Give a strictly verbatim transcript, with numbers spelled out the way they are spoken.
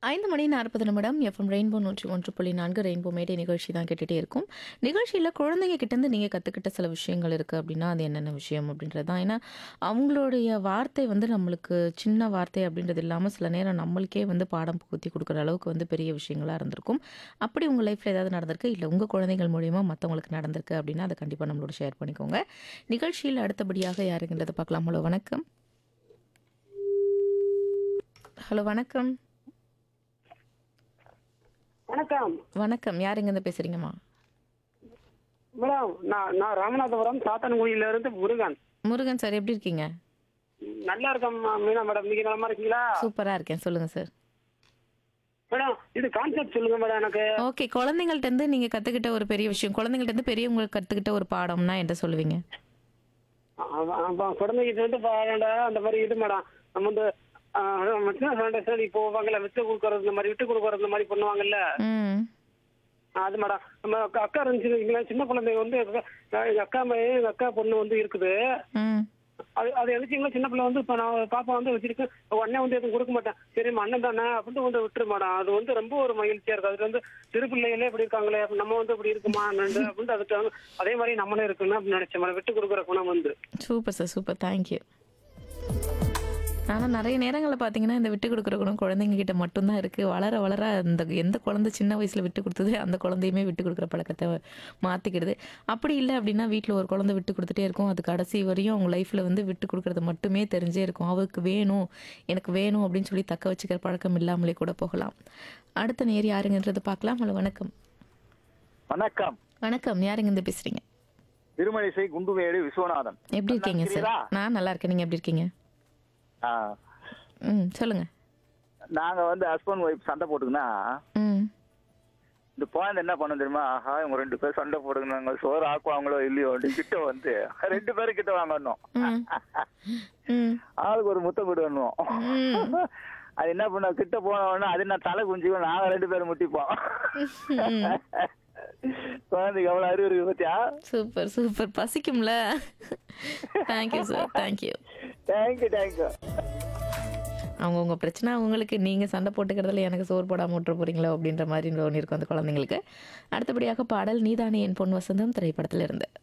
ஐந்து மணி நாற்பது நிமிடம் எஃப்எம் ரெயின்போ நூற்றி ஒன்று புள்ளி நான்கு ரெயின்போ மேடை நிகழ்ச்சி தான் கேட்டுகிட்டே இருக்கும். நிகழ்ச்சியில் குழந்தைங்க கிட்டேருந்து நீங்கள் கற்றுக்கிட்ட சில விஷயங்கள் இருக்குது அப்படின்னா அது என்னென்ன விஷயம் அப்படின்றது தான். ஏன்னா அவங்களுடைய வார்த்தை வந்து நம்மளுக்கு சின்ன வார்த்தை அப்படின்றது இல்லாமல் சில நேரம் நம்மளுக்கே வந்து பாடம் புகுத்தி கொடுக்குற அளவுக்கு வந்து பெரிய விஷயங்களாக இருந்திருக்கும். அப்படி உங்கள் லைஃப்பில் ஏதாவது நடந்திருக்கு இல்லை உங்கள் குழந்தைகள் மூலியமாக மற்றவங்களுக்கு நடந்திருக்கு அப்படின்னா அதை கண்டிப்பாக நம்மளோட ஷேர் பண்ணிக்கோங்க. நிகழ்ச்சியில் அடுத்தபடியாக யாருங்கன்றதை பார்க்கலாம். ஹலோ வணக்கம். ஹலோ வணக்கம். வணக்கம் வணக்கம். யாருங்க இருந்து பேசுறீங்கம்மா? மேடம், நான் நான் ராமநாதபுரம் சாத்தன்குடியில இருந்து முருகன். முருகன் சார், எப்படி இருக்கீங்க? நல்லா இருக்கேன் மீனா மேடம். நீங்க நலமா இருக்கீங்களா? சூப்பரா இருக்கேன். சொல்லுங்க சார். மேடம், இது கான்செப்ட் சொல்லுங்க மேடம் எனக்கு. ஓகே, குழந்தைங்கள்ட்ட இருந்து நீங்க கத்துக்கிட்ட ஒரு பெரிய விஷயம், குழந்தைங்கள்ட்ட இருந்து பெரியவங்களுக்கு கத்துக்கிட்ட ஒரு பாடம்னா என்ன சொல்லுவீங்க? குழந்தைகிட்ட வந்து பாருடா அந்த மாதிரி இது மேடம். நம்ம வந்து இப்போ வாங்கல விட்டு கொடுக்கறது இந்த மாதிரி விட்டு கொடுக்கறது இந்த மாதிரி பண்ணுவாங்கல்ல. ம். அது மேடம் நம்ம அக்கா அக்கா இருந்துச்சு, சின்ன குழந்தைங்க வந்து எங்க அக்கா பையன் எங்க அக்கா பொண்ணு வந்து இருக்குது. ம். அது அது எழுச்சிங்களா சின்ன பிள்ளை வந்து இப்போ நான் பாப்பா வந்து வச்சிருக்கு, அண்ணன் வந்து எதுவும் கொடுக்க மாட்டேன், சரி அண்ணன் தானே அப்படின்னு வந்து விட்டுரு மேடம். அது வந்து ரொம்ப ஒரு மகிழ்ச்சியா இருக்கு. அதுல வந்து சிறு பிள்ளைகளே இப்படி இருக்காங்களே, நம்ம வந்து இப்படி இருக்குமா அப்படின்னு அதுக்கு அதே மாதிரி நம்மளே இருக்குன்னு அப்படின்னு நினைச்சேன் மேடம். விட்டு கொடுக்குற குணம் வந்து. Super sir, super, thank you. ஆனால் நிறைய நேரங்களில் பார்த்தீங்கன்னா இந்த விட்டு கொடுக்குற குணம் குழந்தைங்க கிட்ட மட்டும்தான் இருக்குது. வளர வளர அந்த எந்த குழந்தை சின்ன வயசில் விட்டு கொடுத்தது அந்த குழந்தையுமே விட்டு கொடுக்குற பழக்கத்தை மாற்றிக்கிடுது. அப்படி இல்லை அப்படின்னா வீட்டில் ஒரு குழந்தை விட்டு கொடுத்துட்டே இருக்கும், அது கடைசி வரையும் அவங்க லைஃப்பில் வந்து விட்டு கொடுக்குறது மட்டுமே தெரிஞ்சே இருக்கும். அவருக்கு வேணும், எனக்கு வேணும் அப்படின்னு சொல்லி தக்க வச்சுக்கிற பழக்கம் இல்லாமலே கூட போகலாம். அடுத்த நேர் யாருங்கன்றது பார்க்கலாம். ஹலோ வணக்கம். வணக்கம். வணக்கம். யாருங்க இருந்து பேசுறீங்க? திருமணிசை குண்டுவேடு விஸ்வநாதன். எப்படி இருக்கீங்க சார்? நான் நல்லா இருக்கேன். நீங்கள் எப்படி இருக்கீங்க? ம், சொல்லுங்க. நாங்க வந்து ஹஸ்பண்ட் ஒய்ஃப் சண்டை போட்டுக்குன்னா ம் இந்த குழந்தை என்ன பண்ண தெரியுமா, ஆஹா இவங்க ரெண்டு பேரும் சண்டை போட்டுக்கணும், சோறு ஆக்குவாங்களோ இல்லையோ கிட்ட வந்து ரெண்டு பேரும் கிட்ட வாங்கணும், ஆளுக்கு ஒரு முத்தம் கொடுக்கணும். அது என்ன பண்ண கிட்ட போன உடனே அது நான் தலை குஞ்சுக்கும், நாங்க ரெண்டு பேரும் முட்டிப்போம். குழந்தைக்கு எவ்வளவு அறிவு இருக்கு பத்தியா? Super super. பசிக்கும்ல. Thank you sir, thank you. Thank you thank you. அவங்கவுங்க பிரச்சனை அவங்களுக்கு, நீங்கள் சண்டை போட்டுக்கிறதுல எனக்கு சோறு போடாமல் விட்டுற போறீங்களோ அப்படின்ற மாதிரி ஒன்று இருக்கும் அந்த குழந்தைங்களுக்கு. அடுத்தபடியாக பாடல் நீதானே என் பொன் வசந்தம் திரைப்படத்தில் இருந்து.